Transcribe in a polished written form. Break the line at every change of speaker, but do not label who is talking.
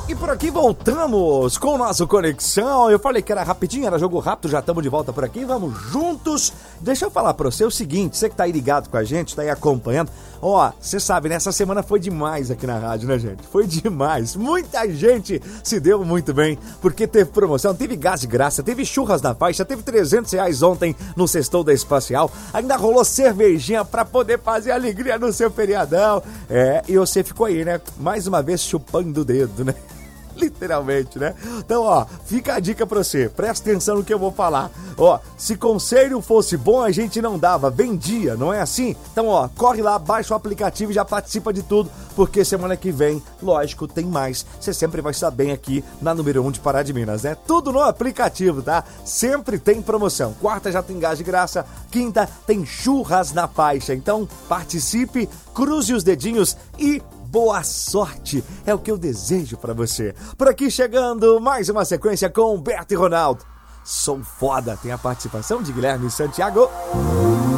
E por aqui voltamos com o nosso Conexão. Eu falei que era rapidinho, era jogo rápido, já estamos de volta por aqui, vamos juntos. Deixa eu falar pra você o seguinte, você que tá aí ligado com a gente, tá aí acompanhando. Ó, você sabe, né, essa semana foi demais aqui na rádio, né, gente? Foi demais, muita gente se deu muito bem, porque teve promoção, teve gás de graça, teve churras na faixa, teve R$300 ontem no Sextou da Espacial, ainda rolou cervejinha pra poder fazer alegria no seu feriadão. E você ficou aí, né, mais uma vez chupando o dedo, né? Literalmente, né? Então, ó, fica a dica pra você, presta atenção no que eu vou falar. Ó, se conselho fosse bom, a gente não dava, vendia, não é assim? Então, ó, corre lá, baixa o aplicativo e já participa de tudo, porque semana que vem, lógico, tem mais. Você sempre vai estar bem aqui na número 1 de Pará de Minas, né? Tudo no aplicativo, tá? Sempre tem promoção. Quarta já tem gás de graça, quinta tem churras na faixa. Então, participe, cruze os dedinhos e boa sorte, é o que eu desejo pra você. Por aqui chegando mais uma sequência com Humberto e Ronaldo. Sou foda, tem a participação de Guilherme Santiago.